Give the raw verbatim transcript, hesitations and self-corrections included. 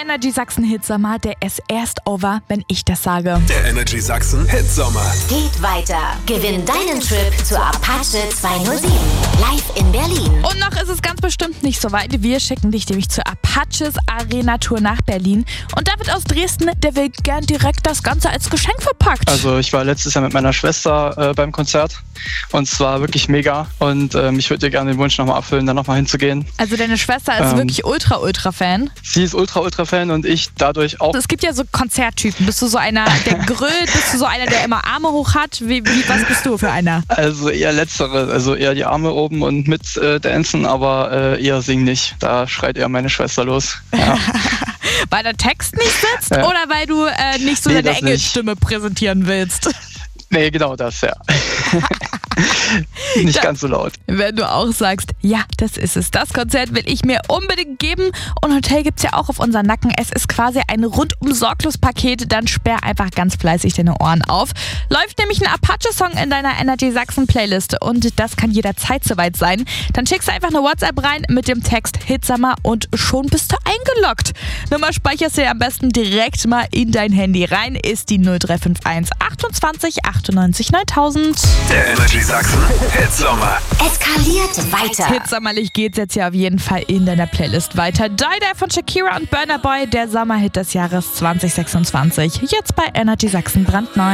Energy Sachsen Hitsommer, der ist erst over, wenn ich das sage. Der Energy Sachsen Hitsommer Geht weiter. Gewinn deinen Trip zur Apache zweihundertsieben. Live in Berlin. Und noch ist es ganz bestimmt nicht so weit. Wir schicken dich nämlich zur Apaches Arena Tour nach Berlin. Und David aus Dresden, der will gern direkt das Ganze als Geschenk verpackt. Also ich war letztes Jahr mit meiner Schwester äh, beim Konzert und es war wirklich mega. Und ähm, ich würde dir gerne den Wunsch nochmal erfüllen, da nochmal hinzugehen. Also deine Schwester ist Ähm, wirklich ultra, ultra Fan. Sie ist ultra, ultra Fan und ich dadurch auch. Es gibt ja so Konzerttypen. Bist du so einer, der grölt? Bist du so einer, der immer Arme hoch hat? Wie, wie, was bist du für einer? Also eher letztere, also eher die Arme oben und mit äh, dancen, aber äh, eher singen nicht. Da schreit eher meine Schwester los. Ja. Weil der Text nicht sitzt Ja. oder weil du äh, nicht so Nee, deine das nicht. Engelstimme präsentieren willst? Nee, genau das, ja. Nicht Da- ganz so laut. Wenn du auch sagst, ja, das ist es. Das Konzert will ich mir unbedingt geben. Und Hotel gibt's ja auch auf unseren Nacken. Es ist quasi ein rundum sorglos Paket. Dann sperr einfach ganz fleißig deine Ohren auf. Läuft nämlich ein Apache-Song in deiner Energy Sachsen Playlist. Und das kann jederzeit soweit sein. Dann schickst du einfach eine WhatsApp rein mit dem Text Hitsommer und schon bist du eingeloggt. Nummer speicherst du dir am besten direkt mal in dein Handy rein. Ist die null drei fünf eins achtundzwanzig achtundneunzig neuntausend. Der Energy Sachsen Hitsommer. Eskaliert weiter. Hitsommerlich geht's jetzt ja auf jeden Fall in deiner Playlist weiter. Die Die von Shakira und Burna Boy, der Sommerhit des Jahres zwanzig sechsundzwanzig. Jetzt bei Energy Sachsen brandneu.